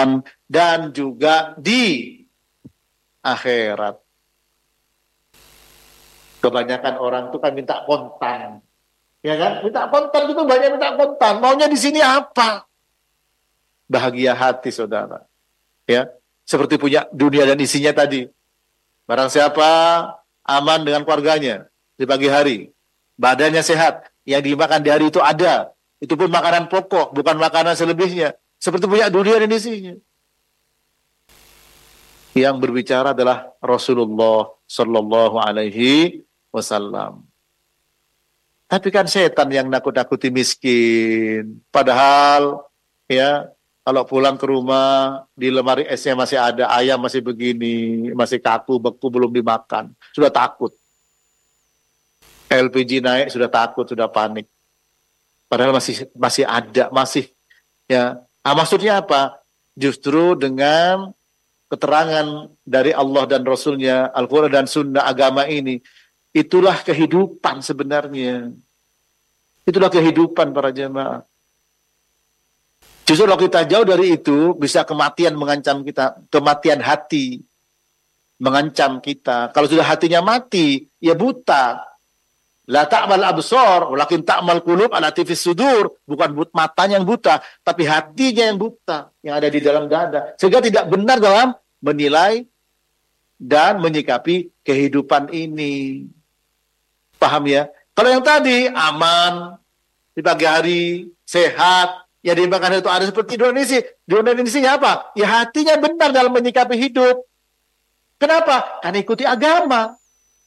kehidupan dan juga di akhirat. Kebanyakan orang itu kan minta kontan. Ya kan? Minta kontan itu banyak minta kontan. Maunya di sini apa? Bahagia hati, saudara. Ya, seperti punya dunia dan isinya tadi. Barang siapa aman dengan keluarganya di pagi hari, badannya sehat, yang dimakan di hari itu ada. Itu pun makanan pokok, bukan makanan selebihnya. Seperti punya dunia dan isinya. Yang berbicara adalah Rasulullah Sallallahu Alaihi Wasallam. Tapi kan setan yang nakut-nakuti miskin. Padahal ya, kalau pulang ke rumah di lemari esnya masih ada ayam, masih begini, masih kaku, beku, belum dimakan, sudah takut. LPG naik sudah takut, sudah panik. Padahal masih ada, masih ya. Maksudnya apa? Justru dengan keterangan dari Allah dan Rasulnya, Al-Quran dan Sunnah agama ini, itulah kehidupan sebenarnya. Itulah kehidupan para jemaah. Justru kalau kita jauh dari itu, bisa kematian mengancam kita. Kematian hati mengancam kita. Kalau sudah hatinya mati, ya buta. La ta'mal absor, walakin ta'mal qulub allati fis sudur. Bukan matanya yang buta, tapi hatinya yang buta, yang ada di dalam dada. Sehingga tidak benar dalam menilai dan menyikapi kehidupan ini. Paham ya? Kalau yang tadi aman, di pagi hari, sehat, ya dimakan itu ada seperti Indonesia. Di Indonesia apa? Ya hatinya benar dalam menyikapi hidup. Kenapa? Karena ikuti agama.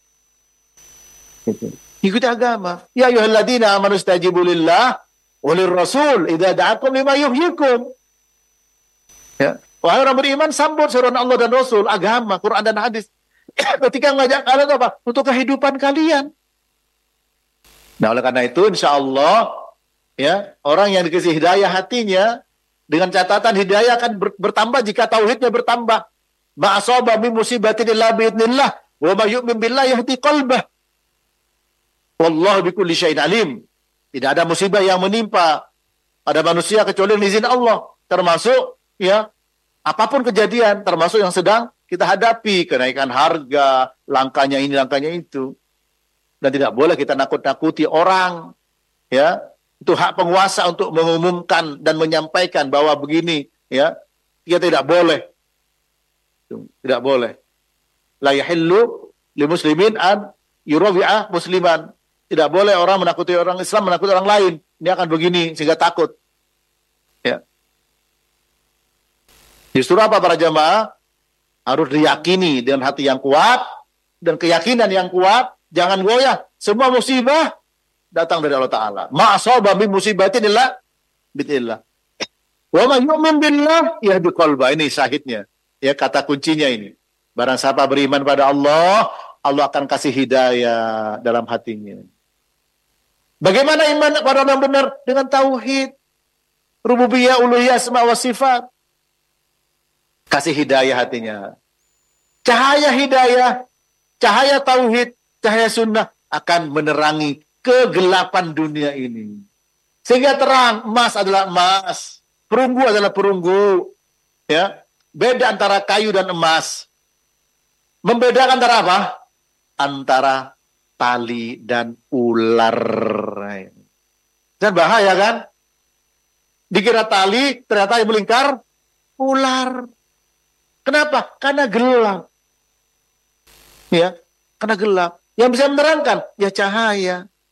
Ikuti agama. Ya ayyuhalladzina amanu istajibu lillah walir rasul idza da'akum lima yuhyikum. Ya. Wahai orang beriman, sambut seruan Allah dan Rasul, agama, Quran dan hadis. Ketika ngajak kalian apa? Untuk kehidupan kalian. Nah, oleh karena itu, insya Allah, ya, orang yang dikasih hidayah hatinya, dengan catatan hidayah akan bertambah jika tauhidnya bertambah. Ma'asaba min musibatin illa bi'idnillah, wa ma yu'min billah yahdi qalbah. Wallahu bikulli syai'in alim. Tidak ada musibah yang menimpa pada manusia kecuali izin Allah. Termasuk, ya, apapun kejadian, termasuk yang sedang kita hadapi, kenaikan harga, langkanya ini, langkanya itu. Dan tidak boleh kita nakut-nakuti orang, ya. Itu hak penguasa untuk mengumumkan dan menyampaikan bahwa begini, ya. Dia tidak boleh. Tidak boleh. La yahillu li muslimin an yurawi'a musliman. Tidak boleh orang menakuti orang Islam, menakuti orang lain. Ini akan begini sehingga takut. Ya. Justru apa para jamaah? Harus diyakini dengan hati yang kuat dan keyakinan yang kuat. Jangan goyah. Semua musibah datang dari Allah Ta'ala. Ma'asaba min musibatin illa bi'idznillah. Wa man yu'min billah yahdi qalbah. Ini syahidnya. Ya, kata kuncinya ini. Barang siapa beriman pada Allah, Allah akan kasih hidayah dalam hatinya. Bagaimana iman pada orang benar? Dengan tauhid, rububiyah, uluhiyah, asma wa sifat. Kasih hidayah hatinya. Cahaya hidayah, cahaya tauhid, cahaya sunnah akan menerangi kegelapan dunia ini. Sehingga terang, emas adalah emas, perunggu adalah perunggu. Ya, beda antara kayu dan emas. Membedakan antara apa? Antara tali dan ular. Dan bahaya kan? Dikira tali, ternyata yang melingkar ular. Kenapa? Karena gelap. Ya, karena gelap. Yang bisa menerangkan, ya cahaya.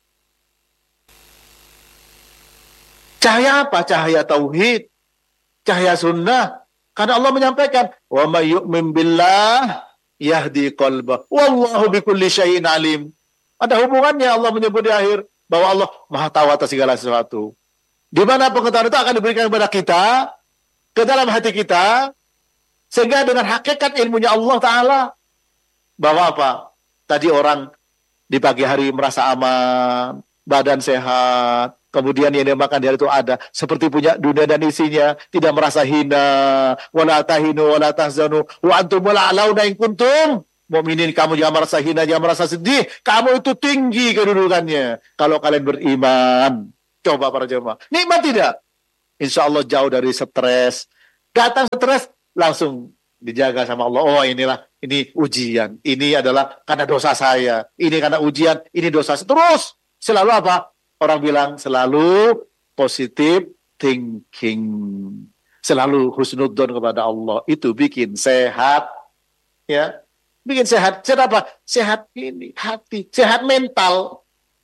Cahaya apa? Cahaya tauhid, cahaya sunnah. Karena Allah menyampaikan, wa may yu'min billah yahdi qalbah. Wallahu bikulli syai'in alim. Ada hubungannya Allah menyebut di akhir bahwa Allah Maha tahu atas segala sesuatu. Di mana pengetahuan itu akan diberikan kepada kita, ke dalam hati kita, sehingga dengan hakikat ilmunya Allah Ta'ala, bahwa apa? Tadi orang di pagi hari merasa aman, badan sehat, kemudian yang dia makan di hari itu ada, seperti punya dunia dan isinya, tidak merasa hina, wala tahinu, wala tahzanu, wa antum la'alauna in kuntum mu'minin. Kamu jangan merasa hina, jangan merasa sedih, kamu itu tinggi kedudukannya kalau kalian beriman. Coba para jemaah, nikmat tidak? Insya Allah jauh dari stres, Datang stres, langsung dijaga sama Allah. Oh ini ujian. Ini adalah karena dosa saya. Ini karena ujian, ini dosa. Terus selalu apa? Orang bilang selalu positive thinking. Selalu husnudzon kepada Allah. Itu bikin sehat. Ya, bikin sehat. Sehat apa? Sehat ini hati, sehat mental.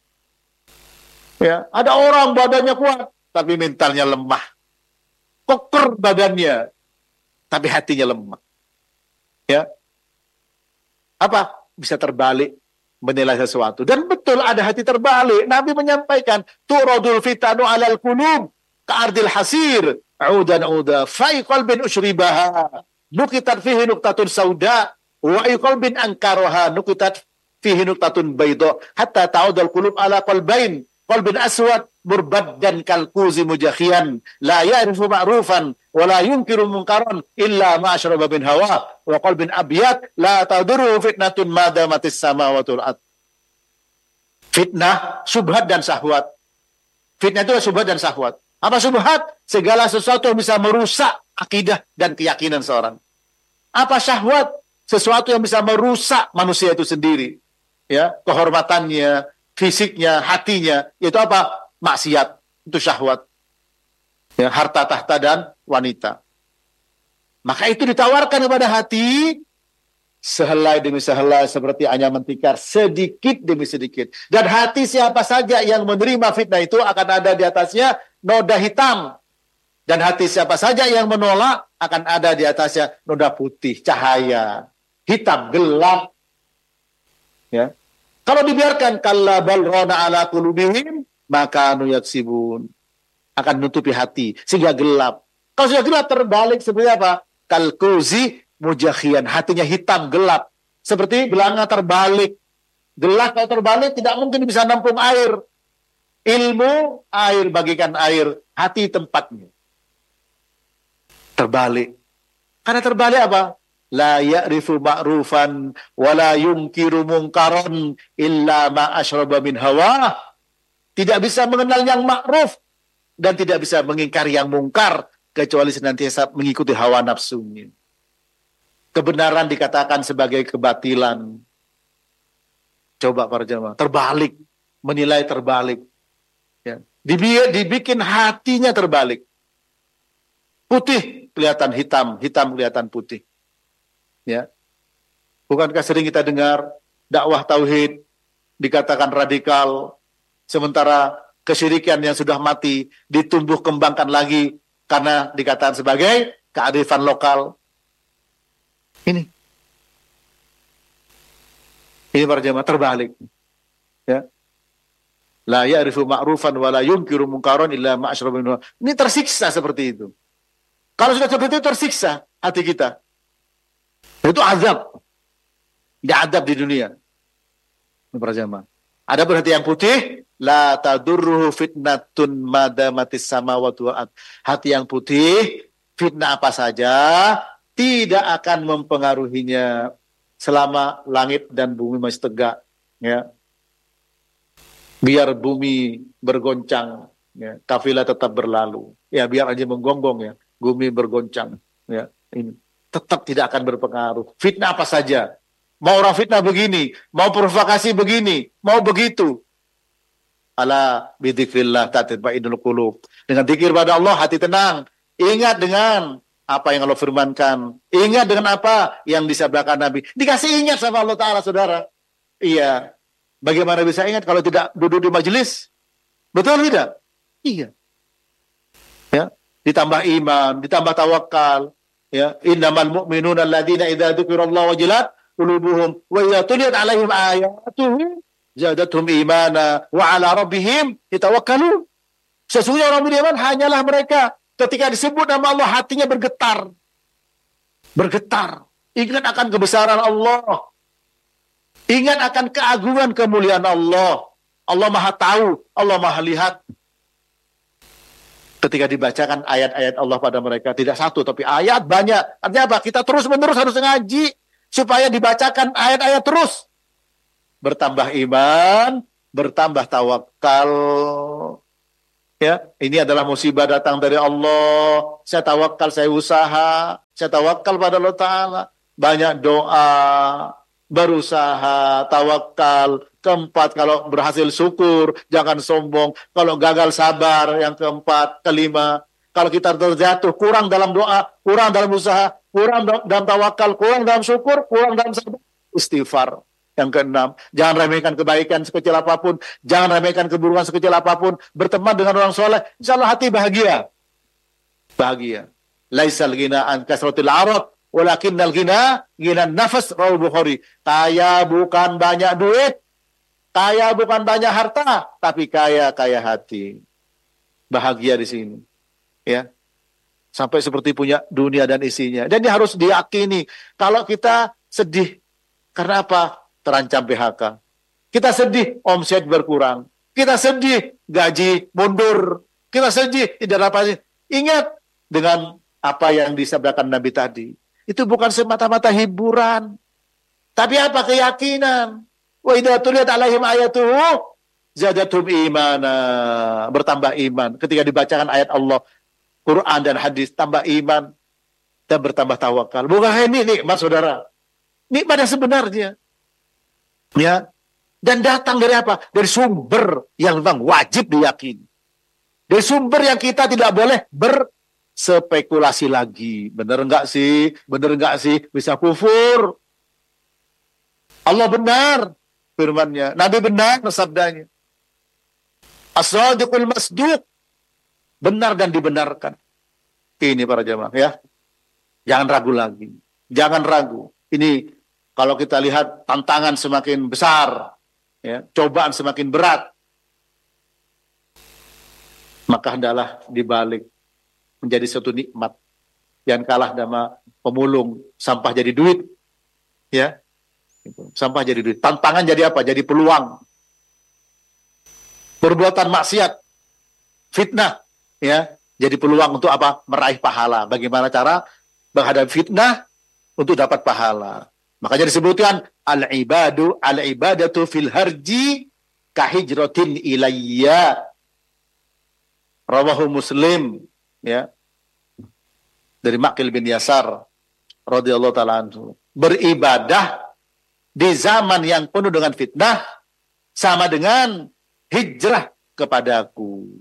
Ya, ada orang badannya kuat, tapi mentalnya lemah. Koker badannya, tapi hatinya lemah. Ya, apa? Bisa terbalik menilai sesuatu. Dan betul ada hati terbalik. Nabi menyampaikan, turadul fitanu alal qulub ka'ardil hasir, udan uda, fa'i qalbin ushribaha, nukitat fihi nuktatun sauda, wa'i qalbin angkaroha, nukitat fihi nuktatun baydo, hatta ta'udal qulub ala qalbain, qalbin aswad, murbaddan kalkuzi mujakhian, la ya'rifu ma'rufan, wa la yunkiru munkaran, illa ma'ashraba bin hawa, wa qalbin abyad, la tadurru fitnatun madamatis samawatul ard. Fitnah, syubhat dan syahwat. Fitnah itu syubhat dan syahwat. Apa syubhat? Segala sesuatu yang bisa merusak akidah dan keyakinan seorang. Apa syahwat? Sesuatu yang bisa merusak manusia itu sendiri. Ya, kehormatannya, fisiknya, hatinya. Itu apa? Maksiat. Itu syahwat. Ya, harta, tahta, dan wanita. Maka itu ditawarkan kepada hati sehelai demi sehelai seperti anyaman tikar, sedikit demi sedikit. Dan hati siapa saja yang menerima fitnah itu akan ada di atasnya noda hitam. Dan hati siapa saja yang menolak akan ada di atasnya noda putih, cahaya. Hitam, gelap. Ya. Kalau dibiarkan kalla bal rana ala qulubihim maka yaksibun, akan menutupi hati sehingga gelap. Kalau sudah gelap terbalik seperti apa? Kalkuzi mujakhian, hatinya hitam, gelap. Seperti belanga terbalik. Gelap kalau terbalik tidak mungkin bisa nampung air. Ilmu, air bagikan air. Hati tempatnya. Terbalik. Karena terbalik apa? La ya'rifu ma'rufan wa la yunkiru munkaran illa ma'ashraba min hawa. Tidak bisa mengenal yang ma'ruf dan tidak bisa mengingkari yang mungkar kecuali senantiasa mengikuti hawa nafsunya. Kebenaran dikatakan sebagai kebatilan. Coba para jemaah, terbalik, menilai terbalik. Ya. Dibikin hatinya terbalik. Putih kelihatan hitam, hitam kelihatan putih. Ya. Bukankah sering kita dengar dakwah tauhid dikatakan radikal, sementara kesyirikan yang sudah mati ditumbuh kembangkan lagi karena dikatakan sebagai kearifan lokal. Ini para jemaah terbalik. Ya. La ya'rifu ma'rufan wa la yunkiru munkaran illa ma'asyraba min. Ini tersiksa seperti itu. Kalau sudah seperti itu tersiksa hati kita. Itu azab. Dia azab di dunia. Ini para jemaah. Ada hati yang putih, la tadurruhu fitnatun madamatis samawati wal ard. Hati yang putih, fitnah apa saja tidak akan mempengaruhinya selama langit dan bumi masih tegak. Ya. Biar bumi bergoncang, ya, kafilah tetap berlalu. Ya, biar aja menggonggong ya, bumi bergoncang. Ya, ini tetap tidak akan berpengaruh. Fitnah apa saja. Mau orang fitnah begini, mau provokasi begini, mau begitu. Ala bidzikrillah tatma'innul qulub. Dengan zikir pada Allah hati tenang. Ingat dengan apa yang Allah firmankan. Ingat dengan apa yang disabdakan Nabi. Dikasih ingat sama Allah Ta'ala, saudara. Iya. Bagaimana bisa ingat kalau tidak duduk di majelis? Betul tidak? Iya. Ya. Ditambah iman, ditambah tawakal. Ya. Innamal mu'minuna alladzina idza dzukirallahu wajilat qulubuhum wa idza tuliyat 'alaihim ayatuhu zadatuhum imana wa 'ala rabbihim yatawakkalun. Sesungguhnya orang beriman hanyalah mereka ketika disebut nama Allah hatinya bergetar. Bergetar. Ingat akan kebesaran Allah. Ingat akan keagungan kemuliaan Allah. Allah Maha tahu, Allah Maha lihat. Ketika dibacakan ayat-ayat Allah pada mereka, tidak satu tapi ayat banyak. Artinya apa? Kita terus-menerus harus ngaji supaya dibacakan ayat-ayat terus. Bertambah iman, bertambah tawakal. Ya, ini adalah musibah datang dari Allah. Saya tawakal, saya usaha, saya tawakal pada Allah Ta'ala. Banyak doa, berusaha, tawakal. Keempat, kalau berhasil syukur, jangan sombong. Kalau gagal sabar, yang keempat. Kelima, kalau kita terjatuh, kurang dalam doa, kurang dalam usaha, kurang dalam tawakal, kurang dalam syukur, kurang dalam sabar, istighfar. Yang keenam, jangan remehkan kebaikan sekecil apapun, jangan remehkan keburukan sekecil apapun, berteman dengan orang soleh, insya Allah hati bahagia. Bahagia. Laisal ghina an kasratil arad, walakinnal ghina ghina nafas, rawal Bukhari. Kaya bukan banyak duit, kaya bukan banyak harta, tapi kaya hati. Bahagia di sini. Ya. Sampai seperti punya dunia dan isinya. Dan ini harus diyakini. Kalau kita sedih, karena apa? Terancam PHK. Kita sedih, omset berkurang. Kita sedih, gaji mundur. Kita sedih, tidak dapat. Ingat dengan apa yang disabdakan Nabi tadi. Itu bukan semata-mata hiburan. Tapi apa? Keyakinan. Wa idza tuliyat alaihim ayatuhu zadatum imana. Bertambah iman. Ketika dibacakan ayat Allah, Quran dan hadis, tambah iman dan bertambah tawakal. Bukan ini nikmat, saudara. Nikmat yang sebenarnya. Ya, dan datang dari apa? Dari sumber yang memang wajib diyakini. Dari sumber yang kita tidak boleh berspekulasi lagi. Benar enggak sih? Benar enggak sih? Bisa kufur. Allah benar firman-Nya. Nabi benar sabdanya. As-sadiqul masduq. Benar dan dibenarkan. Ini para jamaah ya. Jangan ragu lagi. Jangan ragu. Ini kalau kita lihat tantangan semakin besar, ya, cobaan semakin berat, maka hendaklah dibalik menjadi suatu nikmat. Yang kalah sama pemulung, sampah jadi duit, ya, sampah jadi duit. Tantangan jadi apa? Jadi peluang. Perbuatan maksiat, fitnah, ya, jadi peluang untuk apa? Meraih pahala. Bagaimana cara menghadapi fitnah untuk dapat pahala? Makanya disebutkan al-ibadatu fil harji kahijratin ilayya. Rawahu Muslim, ya. Dari Maqil bin Yasar radhiyallahu taala anhu. Beribadah di zaman yang penuh dengan fitnah sama dengan hijrah kepadaku.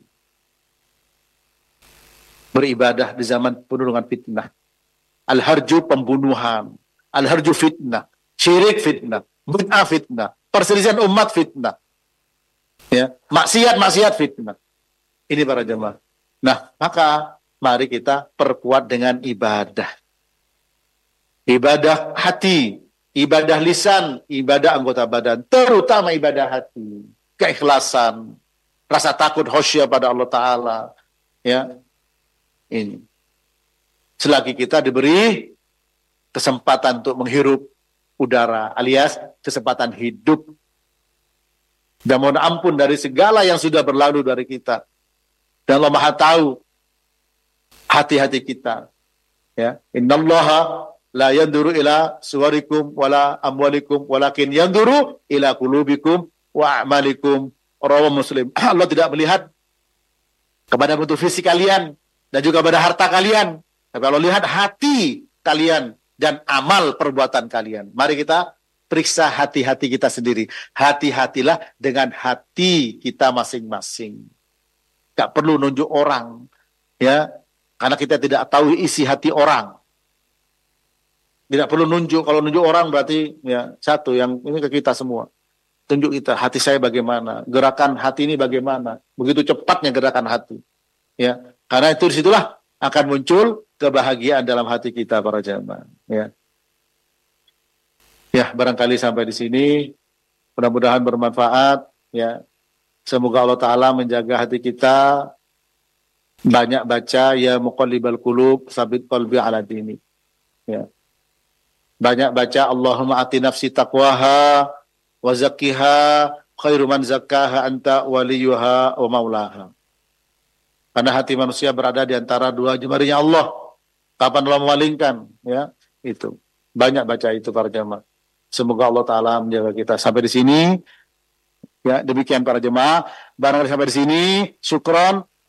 Beribadah di zaman penuh dengan fitnah. Al-harju pembunuhan. Al-harju fitnah, syirik fitnah, bid'ah fitnah, perselisihan umat fitnah, ya, maksiat fitnah. Ini para jemaah. Nah, maka mari kita perkuat dengan ibadah. Ibadah hati, ibadah lisan, ibadah anggota badan, terutama ibadah hati, keikhlasan, rasa takut khasyah pada Allah Ta'ala. Ya, ini. Selagi kita diberi kesempatan untuk menghirup udara, alias kesempatan hidup. Dan mohon ampun dari segala yang sudah berlalu dari kita. Dan Allah Maha tahu hati-hati kita. Ya, innallaha la yanduru ila suwarikum wala amwalikum walakin yanduru ila qulubikum wa a'malikum. Rawahu Muslim. Allah tidak melihat kepada bentuk fisik kalian dan juga pada harta kalian. Tapi Allah lihat hati kalian dan amal perbuatan kalian. Mari kita periksa hati-hati kita sendiri. Hati-hatilah dengan hati kita masing-masing. Gak perlu nunjuk orang, ya, karena kita tidak tahu isi hati orang. Tidak perlu nunjuk. Kalau nunjuk orang berarti ya satu yang ini ke kita semua. Tunjuk kita hati saya bagaimana, gerakan hati ini bagaimana. Begitu cepatnya gerakan hati. Ya, karena itu disitulah akan muncul kebahagiaan dalam hati kita para jamaah. Ya. Ya, barangkali sampai di sini. Mudah-mudahan bermanfaat. Ya, semoga Allah Taala menjaga hati kita. Banyak baca ya muqallibal qulub, sabit qalbi ala dini. Ya. Banyak baca Allahumma ati nafsi taqwaha wa zakkiha khairu man zakkaha anta waliyuha wa maulaha. Karena hati manusia berada di antara dua jemarinya Allah. Kapan Allah memalingkan, ya, itu. Banyak baca itu para jemaah. Semoga Allah Ta'ala menjaga kita. Sampai di sini, ya, demikian para jemaah. Barangkali sampai di sini, syukron.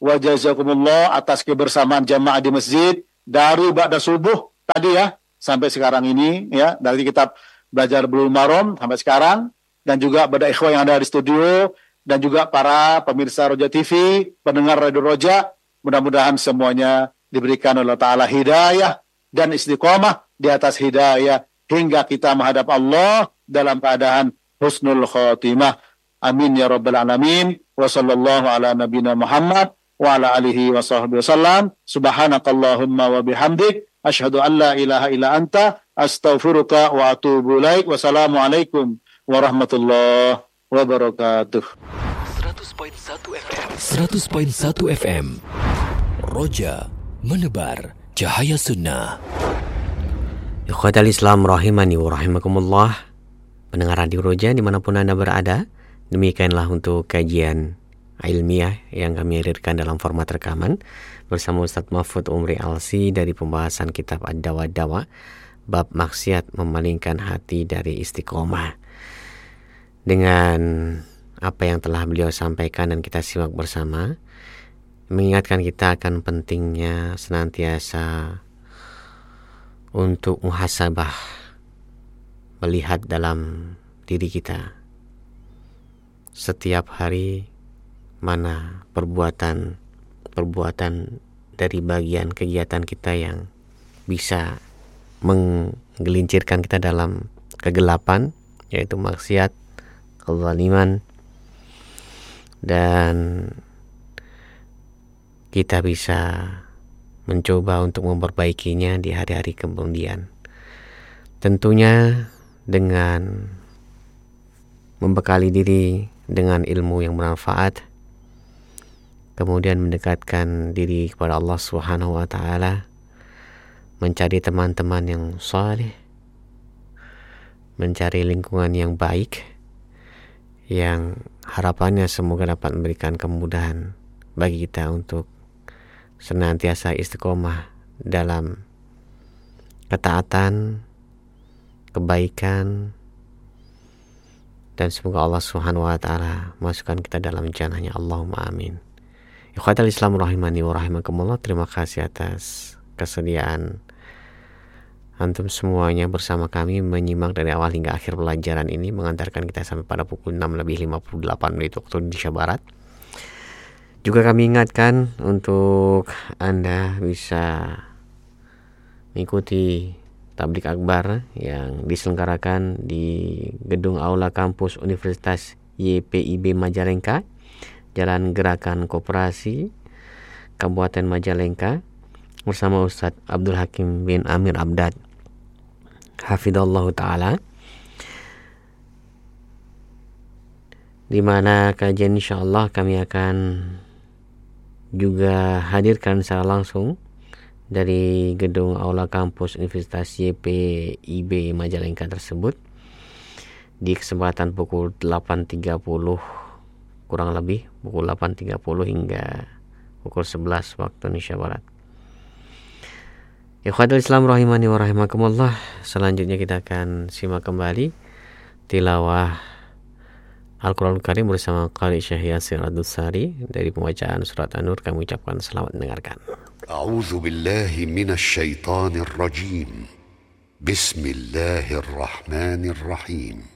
wa jazakumullah atas kebersamaan jamaah di masjid dari ba'da subuh tadi ya sampai sekarang ini ya, dari kitab Belajar Bulughul Maram sampai sekarang, dan juga pada ikhwah yang ada di studio dan juga para pemirsa Roja TV, pendengar Radio Roja, mudah-mudahan semuanya diberikan oleh Ta'ala hidayah dan istiqomah di atas hidayah hingga kita menghadap Allah dalam keadaan husnul khotimah. Amin ya rabbal alamin. Wa sallallahu ala nabina Muhammad wa ala alihi wa sahbihi wasallam. Subhanakallahumma wa bihamdik asyhadu an la ilaha illa anta astaghfiruka wa atubu ilaik. Wassalamualaikum warahmatullahi wabarakatuh. 100.1 FM. 100.1 FM. Roja menebar cahaya sunnah. Ikhwatal Islam rahimani wa rahimakumullah. Pendengar Radio Roja dimanapun Anda berada, demikianlah untuk kajian ilmiah yang kami hadirkan dalam format rekaman bersama Ustaz Mahfud Umri Alsi dari pembahasan kitab Ad-Dawa bab maksiat memalingkan hati dari istiqomah. Dengan apa yang telah beliau sampaikan dan kita simak bersama, mengingatkan kita akan pentingnya senantiasa untuk muhasabah, melihat dalam diri kita setiap hari mana perbuatan dari bagian kegiatan kita yang bisa menggelincirkan kita dalam kegelapan, yaitu maksiat, kezaliman, dan kita bisa mencoba untuk memperbaikinya di hari-hari kemudian. Tentunya dengan membekali diri dengan ilmu yang bermanfaat, kemudian mendekatkan diri kepada Allah Subhanahu wa taala, mencari teman-teman yang saleh, mencari lingkungan yang baik yang harapannya semoga dapat memberikan kemudahan bagi kita untuk senantiasa istiqomah dalam ketaatan, kebaikan, dan semoga Allah Subhanahu wa taala masukkan kita dalam jannahnya. Allahumma amin. Ikhwatal Islam rahimani wa rahimakumullah, terima kasih atas kesediaan antum semuanya bersama kami menyimak dari awal hingga akhir pelajaran ini, mengantarkan kita sampai pada pukul 6:58 waktu Indonesia Barat. Juga kami ingatkan untuk Anda bisa mengikuti tablik akbar yang diselenggarakan di gedung Aula Kampus Universitas YPIB Majalengka, Jalan Gerakan Koperasi, Kabupaten Majalengka, bersama Ustadz Abdul Hakim bin Amir Abdad hafidhallahu ta'ala, di mana kajian insyaallah kami akan juga hadirkan secara langsung dari gedung Aula Kampus Universitas YPIB Majalengka tersebut di kesempatan pukul 8.30 kurang lebih pukul 8.30 hingga pukul 11 waktu Indonesia Barat. Ikhwatul Islam rahimani wa rahimakumullah, selanjutnya kita akan simak kembali tilawah Al-Quranul Karim bersama Qari Syekh Yasir Ad-Dutsari dari pembacaan surat An-Nur. Kami ucapkan selamat mendengarkan. A'udzu billahi minasy syaithanir rajim. Bismillahirrahmanirrahim.